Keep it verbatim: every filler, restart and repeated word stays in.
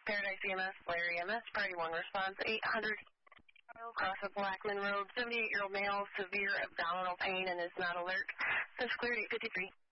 Paradise E M S, Larry E M S, Priority one response, eight hundred across the Blackman Road, seventy-eight-year-old male, severe abdominal pain and is not alert. Central cleared eight fifty-three.